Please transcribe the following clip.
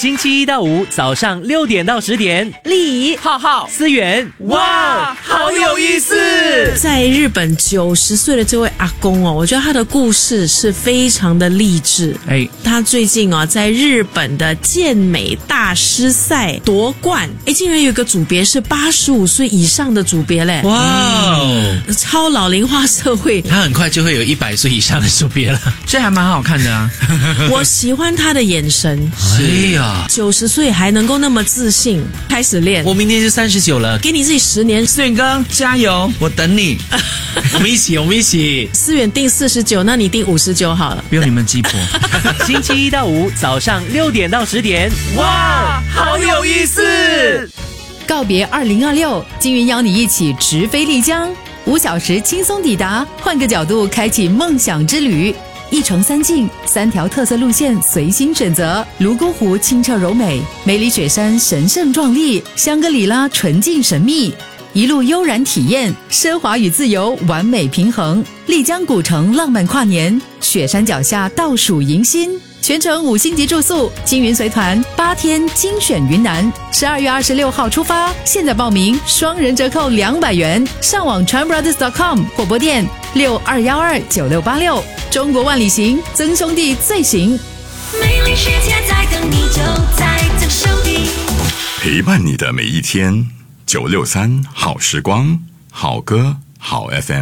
星期一到五早上6点到10点， 丽浩浩， 思源，哇，好有意思！ 在日本90岁的这位阿公哦，我觉得他的故事是非常的励志。他最近在日本的健美大师赛夺冠，竟然有一个组别是85岁以上的组别嘞！ 哇哦， 超老龄化社会， 他很快就会有100岁以上的组别了， 这还蛮好看的啊。 我喜欢他的眼神。 哎呀 ，90岁还能够那么自信，开始练。 我明年就39了， 给你自己10年。 思远哥加油，我等你。 我们一起。 思远定49，那你定59好了， 不用你们鸡婆。 星期一到五早上6点到10点，哇，好有意思！ 告别2026，金云邀你一起直飞丽江，5小时轻松抵达，换个角度开启梦想之旅。1城3境，3条特色路线随心选择。泸沽湖清澈柔美，梅里雪山神圣壮丽，香格里拉纯净神秘。一路悠然体验，奢华与自由完美平衡。丽江古城浪漫跨年，雪山脚下倒数迎新。全程5星级住宿，金云随团8天精选云南，12月26号出发，现在报名双人折扣200元，上网 tranbrothers.com 或拨电62129686。中国万里行，曾兄弟最行。 美丽世界在等你，就在这手里， 陪伴你的每一天。963好时光，好歌好 FM。